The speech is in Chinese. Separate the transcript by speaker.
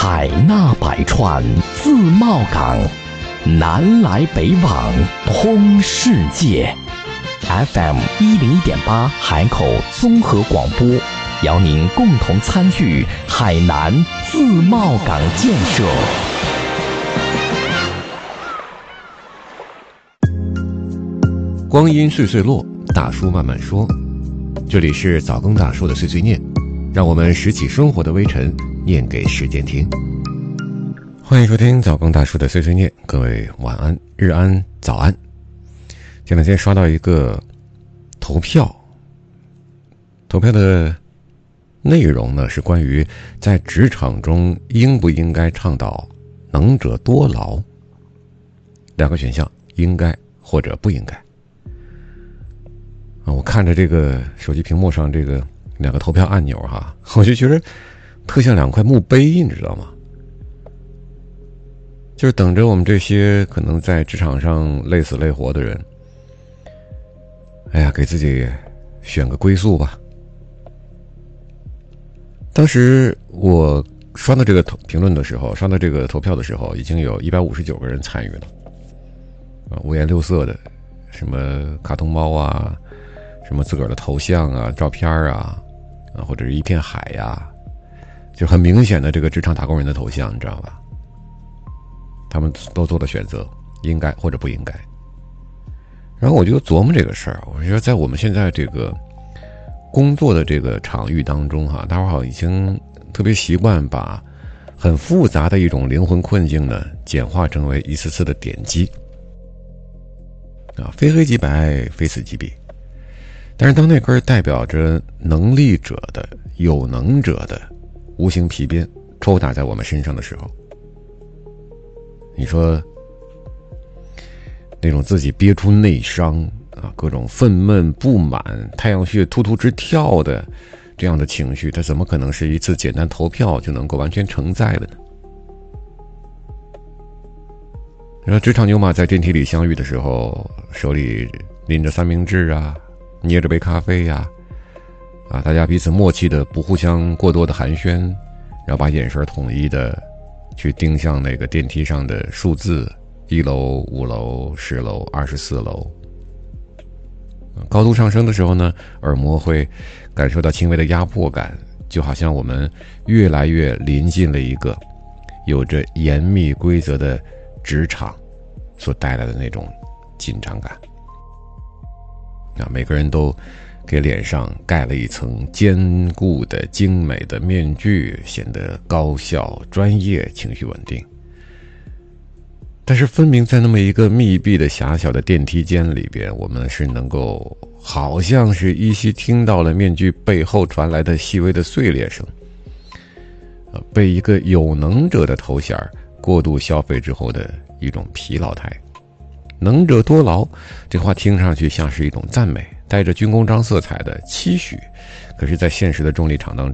Speaker 1: 海纳百川，自贸港，南来北往，通世界。FM 101.8海口综合广播，邀您共同参与海南自贸港建设。
Speaker 2: 光阴岁岁落，大叔慢慢说。这里是早更大叔的碎碎念，让我们拾起生活的微尘，念给时间听。欢迎收听早更大叔的碎碎念，各位晚安、日安、早安。前两天刷到一个投票的内容呢，是关于在职场中应不应该倡导能者多劳。两个选项，应该或者不应该。我看着这个手机屏幕上这个两个投票按钮哈，我就觉得特像两块墓碑，你知道吗？就是等着我们这些可能在职场上累死累活的人，哎呀，给自己选个归宿吧。当时我刷到这个评论的时候，刷到这个投票的时候，已经有159个人参与了，五颜六色的，什么卡通猫啊，什么自个儿的头像啊、照片啊，或者是一片海呀，就很明显的这个职场打工人的头像，你知道吧？他们都做了选择，应该或者不应该。然后我就琢磨这个事儿，我觉得在我们现在这个工作的这个场域当中哈，大伙好已经特别习惯把很复杂的一种灵魂困境呢，简化成为一次次的点击。非黑即白，非此即彼。但是当那根代表着能力者的、有能者的无形皮鞭抽打在我们身上的时候，你说那种自己憋出内伤啊，各种愤懑不满、太阳穴突突直跳的这样的情绪，它怎么可能是一次简单投票就能够完全承载的呢？然后职场牛马在电梯里相遇的时候，手里拎着三明治啊，捏着杯咖啡呀，大家彼此默契的不互相过多的寒暄，然后把眼神统一的去盯向那个电梯上的数字，1楼、5楼、10楼、24楼。高度上升的时候呢，耳膜会感受到轻微的压迫感，就好像我们越来越临近了一个有着严密规则的职场所带来的那种紧张感。每个人都给脸上盖了一层坚固的精美的面具，显得高效、专业、情绪稳定。但是分明在那么一个密闭的狭小的电梯间里边，我们是能够好像是依稀听到了面具背后传来的细微的碎裂声，被一个有能者的头衔过度消费之后的一种疲劳态。能者多劳，这话听上去像是一种赞美，带着军功章色彩的期许，可是在现实的重力场当中